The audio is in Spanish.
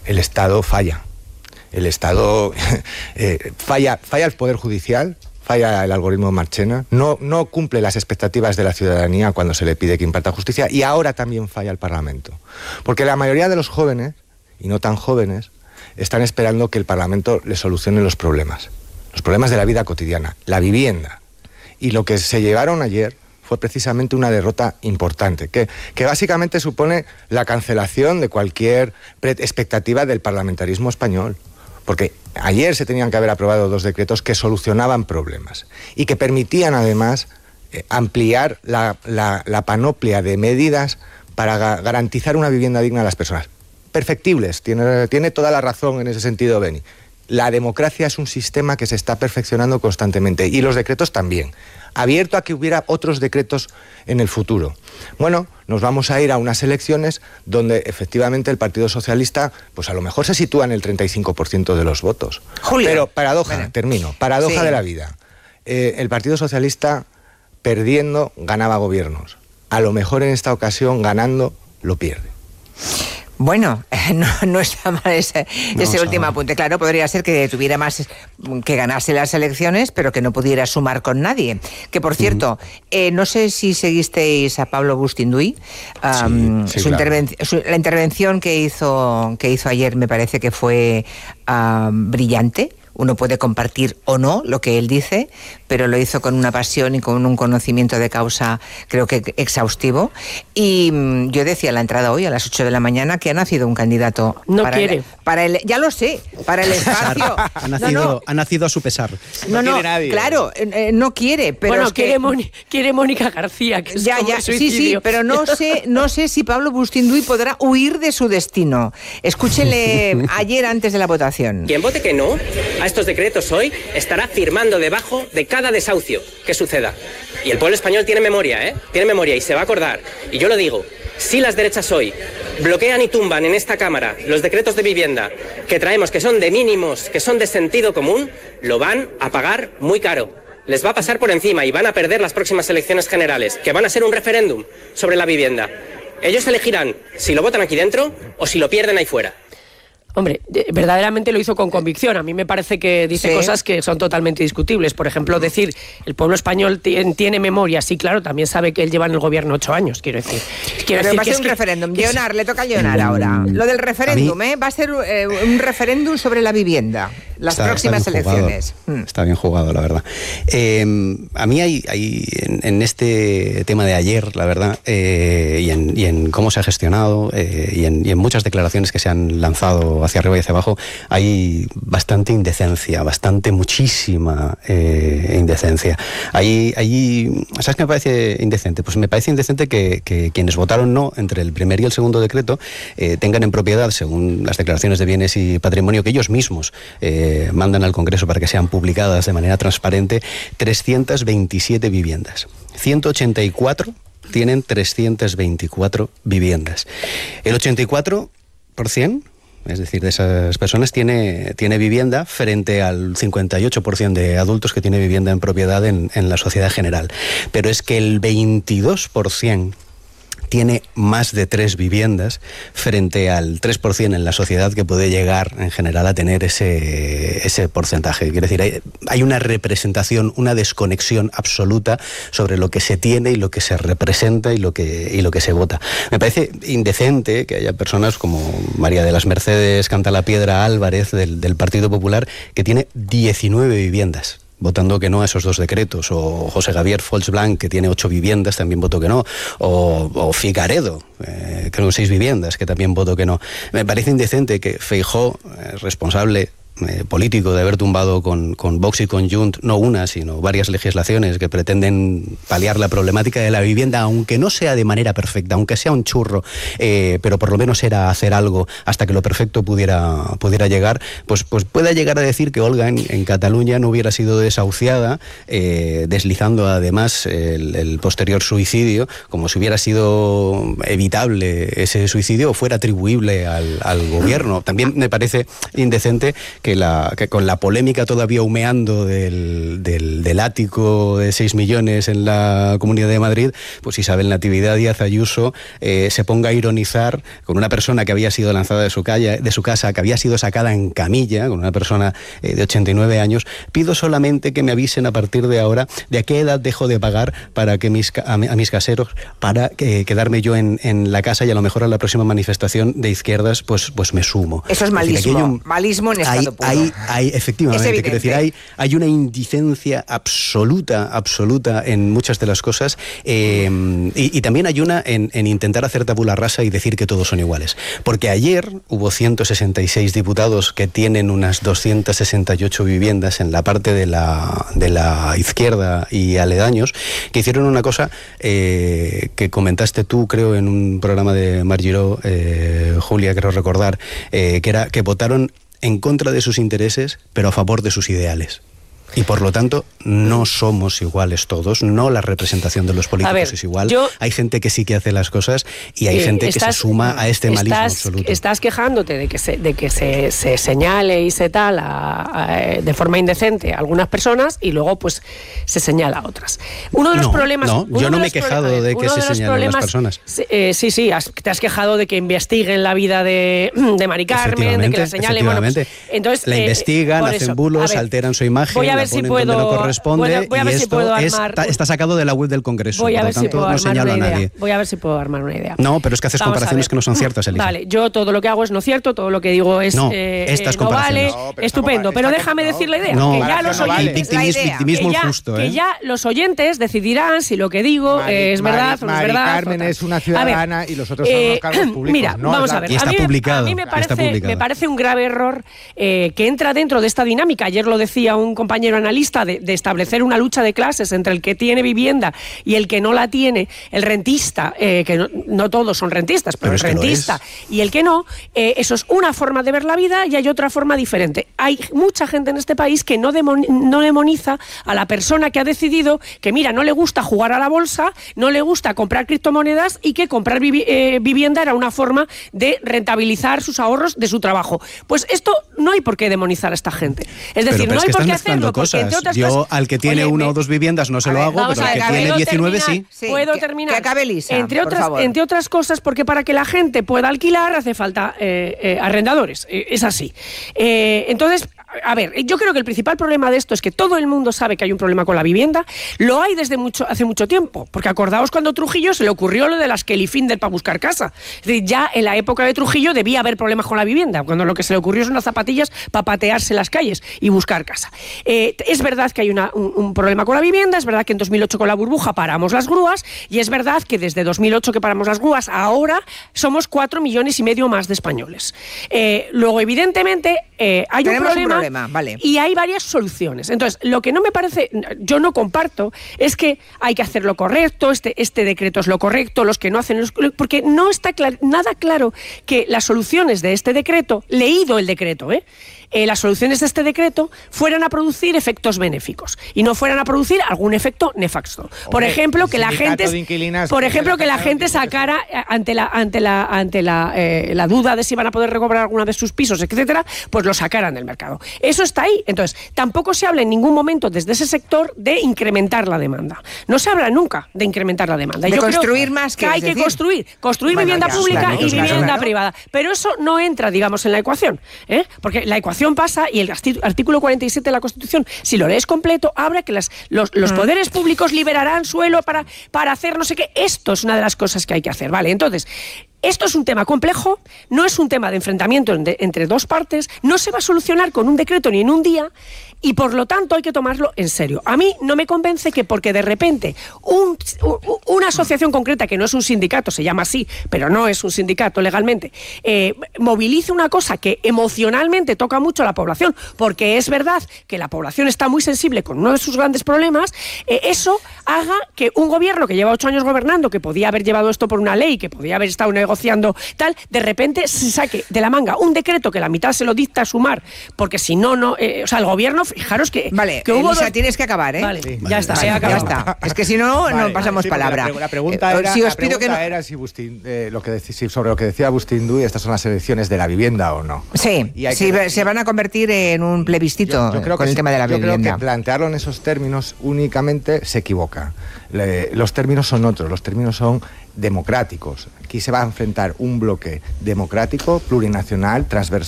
el Estado falla. El Estado falla el Poder Judicial, falla el algoritmo Marchena, no cumple las expectativas de la ciudadanía cuando se le pide que imparta justicia, y ahora también falla el Parlamento. Porque la mayoría de los jóvenes, y no tan jóvenes, están esperando que el Parlamento les solucione los problemas de la vida cotidiana, la vivienda. Y lo que se llevaron ayer fue precisamente una derrota importante, que básicamente supone la cancelación de cualquier expectativa del parlamentarismo español. Porque ayer se tenían que haber aprobado 2 decretos que solucionaban problemas y que permitían además ampliar la panoplia de medidas para garantizar una vivienda digna a las personas. Perfectibles, tiene toda la razón en ese sentido, Beni. La democracia es un sistema que se está perfeccionando constantemente, y los decretos también. Abierto a que hubiera otros decretos en el futuro. Bueno, nos vamos a ir a unas elecciones donde efectivamente el Partido Socialista, pues a lo mejor se sitúa en el 35% de los votos. Julio. Pero paradoja, bueno. termino, paradoja Sí. de la vida. El Partido Socialista, perdiendo, ganaba gobiernos. A lo mejor en esta ocasión, ganando, lo pierde. Bueno, no está mal ese último apunte. Claro, podría ser que tuviera más, que ganase las elecciones, pero que no pudiera sumar con nadie. Que, por cierto, no sé si seguisteis a Pablo Bustinduy. Sí, claro. La intervención que hizo ayer me parece que fue brillante. Uno puede compartir o no lo que él dice, pero lo hizo con una pasión y con un conocimiento de causa, creo que exhaustivo. Y yo decía a la entrada hoy, a las 8 de la mañana, que ha nacido un candidato. No quiere. Ya lo sé, para el espacio. Ha nacido a su pesar. No quiere nadie. Claro, no quiere, pero bueno, es que... quiere Mónica García, que es como el sí, suicidio. pero no sé si Pablo Bustinduy podrá huir de su destino. Escúchenle ayer antes de la votación. Quien vote que no a estos decretos hoy estará firmando debajo de cada desahucio que suceda. Y el pueblo español tiene memoria, Tiene memoria y se va a acordar. Y yo lo digo, si las derechas hoy bloquean y tumban en esta Cámara los decretos de vivienda que traemos, que son de mínimos, que son de sentido común, lo van a pagar muy caro. Les va a pasar por encima y van a perder las próximas elecciones generales, que van a ser un referéndum sobre la vivienda. Ellos elegirán si lo votan aquí dentro o si lo pierden ahí fuera. Hombre, verdaderamente lo hizo con convicción. A mí me parece que dice cosas que son totalmente discutibles. Por ejemplo, decir el pueblo español tiene memoria. Sí, claro, también sabe que él lleva en el gobierno 8 años, quiero decir. Pero va a ser un referéndum. Leonard, le toca a Leonard ahora. Lo del referéndum, va a ser un referéndum sobre la vivienda. Las próximas elecciones. Está bien jugado, la verdad. A mí hay en este tema de ayer, la verdad, y en cómo se ha gestionado, y en muchas declaraciones que se han lanzado hacia arriba y hacia abajo, hay bastante indecencia, muchísima indecencia. ¿Sabes qué me parece indecente? Pues me parece indecente que quienes votaron no entre el primer y el segundo decreto tengan en propiedad, según las declaraciones de bienes y patrimonio que ellos mismos mandan al Congreso para que sean publicadas de manera transparente, 327 viviendas. 184 tienen 324 viviendas. El 84%, es decir, de esas personas tiene vivienda frente al 58% de adultos que tiene vivienda en propiedad en la sociedad general. Pero es que el 22% tiene más de 3 viviendas frente al 3% en la sociedad que puede llegar en general a tener ese porcentaje. Quiero decir, hay una representación, una desconexión absoluta sobre lo que se tiene y lo que se representa y lo que se vota. Me parece indecente que haya personas como María de las Mercedes Cantalapiedra Álvarez del Partido Popular, que tiene 19 viviendas. Votando que no a esos 2 decretos, o José Javier Folch Blanc, que tiene 8 viviendas, también votó que no, o Figaredo, creo que 6 viviendas, que también votó que no. Me parece indecente que Feijóo, responsable político de haber tumbado con Vox y con Junts no una, sino varias legislaciones que pretenden paliar la problemática de la vivienda, aunque no sea de manera perfecta, aunque sea un churro, pero por lo menos era hacer algo hasta que lo perfecto pudiera llegar, pues pueda llegar a decir que Olga en Cataluña no hubiera sido desahuciada, deslizando además el posterior suicidio, como si hubiera sido evitable ese suicidio o fuera atribuible al gobierno. También me parece indecente que que con la polémica todavía humeando del ático de 6 millones en la Comunidad de Madrid, pues Isabel Natividad Díaz Ayuso se ponga a ironizar con una persona que había sido lanzada de su casa, que había sido sacada en camilla, con una persona de 89 años. Pido solamente que me avisen a partir de ahora de a qué edad dejo de pagar para que a mis caseros, para quedarme yo en la casa, y a lo mejor a la próxima manifestación de izquierdas pues me sumo. Eso es malismo, malismo en estado puro. Efectivamente, quiero decir, hay una indicencia absoluta en muchas de las cosas, y también hay una en intentar hacer tabula rasa y decir que todos son iguales. Porque ayer hubo 166 diputados que tienen unas 268 viviendas en la parte de la izquierda y aledaños, que hicieron una cosa que comentaste tú, creo, en un programa de Mar Giró, Julia, creo recordar, que era que votaron en contra de sus intereses, pero a favor de sus ideales. Y por lo tanto, no somos iguales todos, no la representación de los políticos es igual. Hay gente que sí que hace las cosas y hay gente que se suma a este malismo absoluto. Estás quejándote de que se señale y se tal de forma indecente a algunas personas y luego pues se señala a otras. Uno de los problemas... No, yo no me he quejado de que se señalen a las personas. Sí, te has quejado de que investiguen la vida de Mari Carmen, de que la señalen... Bueno, pues, entonces, la investigan, hacen bulos, alteran su imagen... Si puedo, no corresponde, voy a ver si puedo armar, está sacado de la web del Congreso. Voy a ver por lo tanto, no señalo a nadie. Voy a ver si puedo armar una idea. No, pero es que haces comparaciones que no son ciertas, Elisa. Vale, yo todo lo que hago es no cierto, todo lo que digo es no vale, estupendo, pero déjame decir la idea. Que ya los oyentes, victimismo injusto, que ya los oyentes decidirán si lo que digo es verdad o no es verdad. Mari Carmen es una ciudadana y los otros son unos cargos públicos. Mira, vamos a ver. A mí me parece un grave error que entra dentro de esta dinámica. Ayer lo decía un compañero analista de establecer una lucha de clases entre el que tiene vivienda y el que no la tiene, el rentista, que no todos son rentistas, pero el rentista y el que no, eso es una forma de ver la vida y hay otra forma diferente. Hay mucha gente en este país que no demoniza a la persona que ha decidido que, mira, no le gusta jugar a la bolsa, no le gusta comprar criptomonedas y que comprar vivienda era una forma de rentabilizar sus ahorros de su trabajo. Pues esto no hay por qué demonizar a esta gente. Es decir, no hay por qué hacerlo. Yo al que tiene una o dos viviendas no se lo hago, pero al que tiene 19 sí. Puedo terminar. Que acabe Elisa, entre otras cosas, porque para que la gente pueda alquilar hace falta arrendadores. Es así. Entonces, a ver, yo creo que el principal problema de esto es que todo el mundo sabe que hay un problema con la vivienda. Lo hay hace mucho tiempo. Porque acordaos cuando a Trujillo se le ocurrió lo de las Kelly Finder para buscar casa. Es decir, ya en la época de Trujillo debía haber problemas con la vivienda, cuando lo que se le ocurrió son unas zapatillas para patearse las calles y buscar casa. Es verdad que hay un problema con la vivienda, es verdad que en 2008 con la burbuja paramos las grúas y es verdad que desde 2008 que paramos las grúas, ahora somos 4,5 millones más de españoles. Luego, evidentemente, hay un problema vale. Y hay varias soluciones. Entonces, lo que no me parece, yo no comparto, es que hay que hacer lo correcto, este decreto es lo correcto, los que no hacen, porque no está nada claro que las soluciones de este decreto, leído el decreto, las soluciones de este decreto fueran a producir efectos benéficos y no fueran a producir algún efecto nefasto. Por ejemplo, que la gente sacara ante la duda de si van a poder recobrar alguna de sus pisos, etcétera, pues lo sacaran del mercado. Eso está ahí. Entonces, tampoco se habla en ningún momento desde ese sector de incrementar la demanda. No se habla nunca de incrementar la demanda. De construir más, que hay que construir vivienda pública y vivienda privada. Pero eso no entra, digamos, en la ecuación, porque la ecuación pasa, y el artículo 47 de la Constitución, si lo lees completo, habla que los poderes públicos liberarán suelo para hacer no sé qué. Esto es una de las cosas que hay que hacer, ¿vale? Entonces, esto es un tema complejo, no es un tema de enfrentamiento entre dos partes, no se va a solucionar con un decreto ni en un día, y por lo tanto hay que tomarlo en serio. A mí no me convence que porque de repente una asociación concreta, que no es un sindicato, se llama así, pero no es un sindicato legalmente, movilice una cosa que emocionalmente toca mucho a la población, porque es verdad que la población está muy sensible con uno de sus grandes problemas, eso haga que un gobierno que lleva 8 años gobernando, que podía haber llevado esto por una ley, que podía haber estado negociando tal, de repente se saque de la manga un decreto que la mitad se lo dicta Sumar, porque si no, o sea, el gobierno, fijaros que... Vale, que hubo Elisa, tienes que acabar, ¿eh? Vale, Sí, ya está, vale. se ha Ya acabado. está. Es que si no, no pasamos sí, palabra. La pregunta era, si os pido que no... era si sobre lo que decía Bustindu, estas son las elecciones de la vivienda o no. Sí, Y hay sí, que- se van a convertir en un plebiscito Yo creo con que el tema de la yo vivienda. creo que plantearlo en esos términos únicamente se equivoca. Los términos son otros, los términos son democráticos. Aquí se va a enfrentar un bloque democrático, plurinacional, transversal,